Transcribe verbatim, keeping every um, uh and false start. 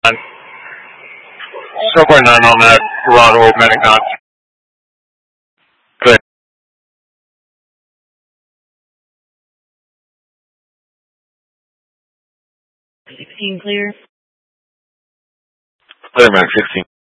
Subway nine on that Corrado Medicon. Good. sixteen clear. Clear, man, sixteen.